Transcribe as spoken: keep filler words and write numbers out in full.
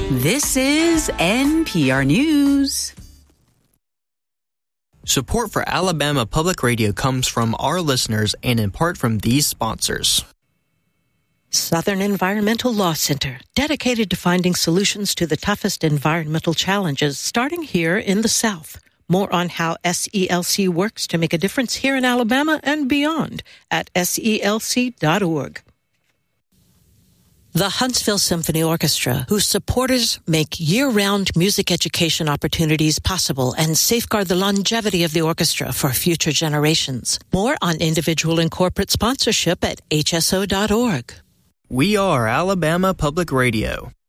This is N P R News. Support for Alabama Public Radio comes from our listeners and in part from these sponsors. Southern Environmental Law Center, dedicated to finding solutions to the toughest environmental challenges, starting here in the South. More on how S E L C works to make a difference here in Alabama and beyond at S E L C dot org. The Huntsville Symphony Orchestra, whose supporters make year-round music education opportunities possible and safeguard the longevity of the orchestra for future generations. More on individual and corporate sponsorship at H S O dot org. We are Alabama Public Radio.